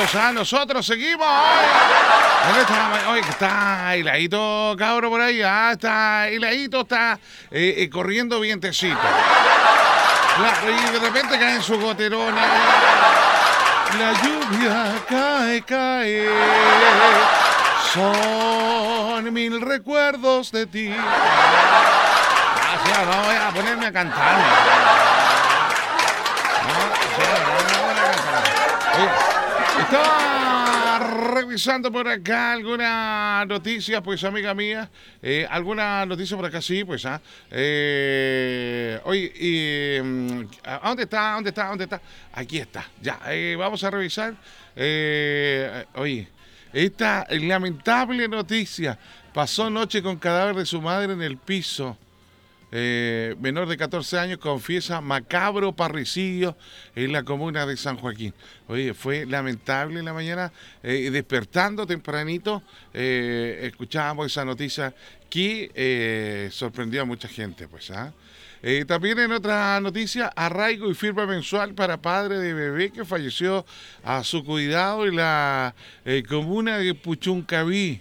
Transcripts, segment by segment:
seguimos, nosotros seguimos. Oye, que está heladito, cabro, por ahí. Está heladito, está corriendo vientecito. Claro, y de repente caen sus goterones. La lluvia cae. Son 1000 recuerdos de ti. No voy a ponerme a cantar. Estaba revisando por acá alguna noticia, pues, amiga mía. Alguna noticia por acá, sí, pues, oye, ¿dónde está? Aquí está, ya, vamos a revisar. Oye, esta lamentable noticia. Pasó noche con cadáver de su madre en el piso. Menor de 14 años confiesa macabro parricidio en la comuna de San Joaquín. Oye, fue lamentable en la mañana, despertando tempranito, escuchábamos esa noticia que sorprendió a mucha gente, pues. También en otra noticia, arraigo y firma mensual para padre de bebé que falleció a su cuidado en la comuna de Puchuncaví.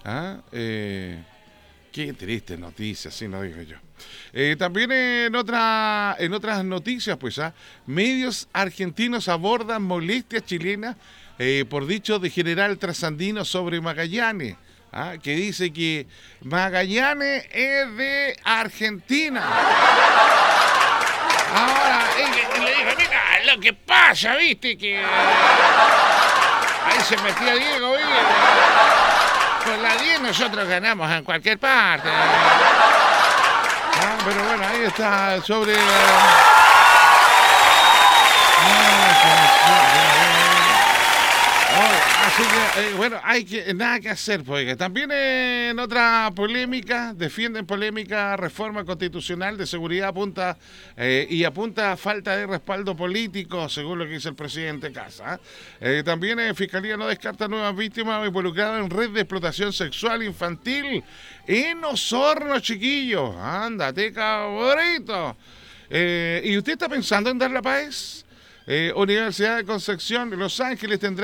Qué triste noticia, así no digo yo. También en otras noticias, pues, medios argentinos abordan molestias chilenas por dicho de general trasandino sobre Magallanes, que dice que Magallanes es de Argentina. Ahora, le dijo, mira, lo que pasa, viste, que ahí se metía Diego, ¿viste? Con la 10 nosotros ganamos en cualquier parte. Pero bueno, ahí está sobre... Así que, bueno, nada que hacer, pues. También en otra polémica, defienden polémica reforma constitucional de seguridad apunta a falta de respaldo político, según lo que dice el presidente Casa. También Fiscalía no descarta nuevas víctimas involucradas en red de explotación sexual infantil en Osorno, chiquillos. Ándate, cabrito. ¿Y usted está pensando en dar la paz? Universidad de Concepción, Los Ángeles tendrá